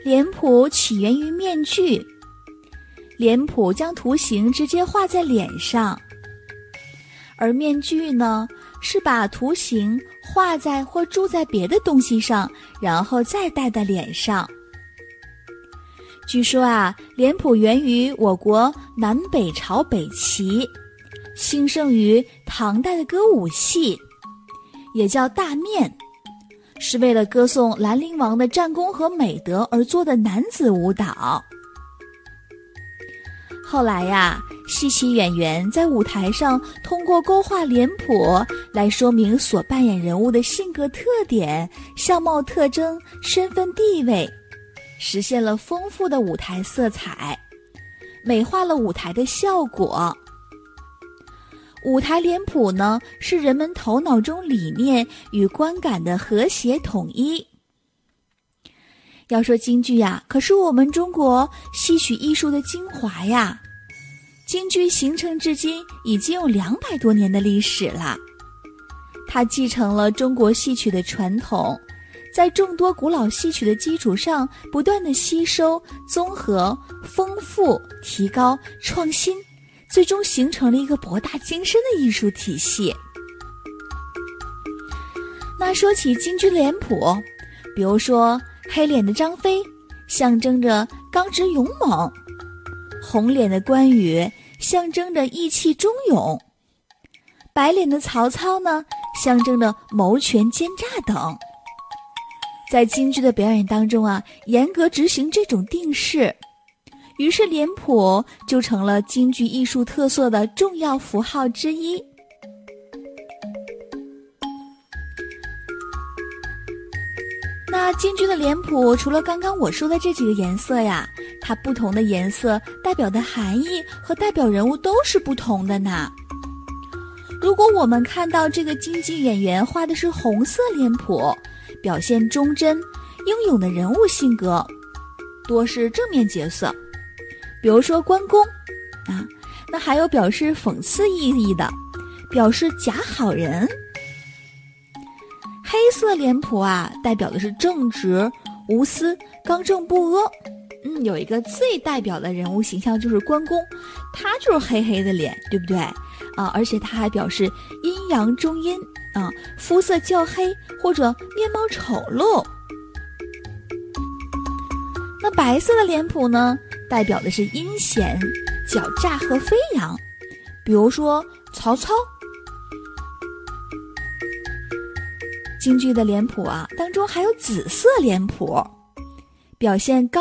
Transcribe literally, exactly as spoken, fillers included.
脸谱起源于面具，脸谱将图形直接画在脸上，而面具呢，是把图形画在或注在别的东西上，然后再戴在脸上。据说啊，脸谱源于我国南北朝北齐，兴盛于唐代的歌舞戏，也叫大面，是为了歌颂兰陵王的战功和美德而做的男子舞蹈。后来呀，戏曲演员在舞台上通过勾画脸谱来说明所扮演人物的性格特点、相貌特征、身份地位，实现了丰富的舞台色彩，美化了舞台的效果。舞台脸谱呢，是人们头脑中理念与观感的和谐统一。要说京剧呀，可是我们中国戏曲艺术的精华呀。京剧形成至今已经有两百多年的历史了，它继承了中国戏曲的传统，在众多古老戏曲的基础上，不断地吸收、综合、丰富、提高、创新，最终形成了一个博大精深的艺术体系。那说起京剧脸谱，比如说黑脸的张飞象征着刚直勇猛，红脸的关羽象征着义气忠勇，白脸的曹操呢象征着谋权奸诈等。在京剧的表演当中啊，严格执行这种定式，于是脸谱就成了京剧艺术特色的重要符号之一。那京剧的脸谱除了刚刚我说的这几个颜色呀，它不同的颜色代表的含义和代表人物都是不同的呢。如果我们看到这个京剧演员画的是红色脸谱，表现忠贞英勇的人物性格，多是正面角色，比如说关公啊，那还有表示讽刺意义的，表示假好人。黑色脸谱啊，代表的是正直、无私、刚正不阿。嗯，有一个最代表的人物形象就是关公，他就是黑黑的脸，对不对啊？而且他还表示阴阳中阴啊，肤色较黑或者面貌丑陋。那白色的脸谱呢，代表的是阴险、狡诈和飞扬，比如说曹操。京剧的脸谱啊，当中还有紫色脸谱，表现高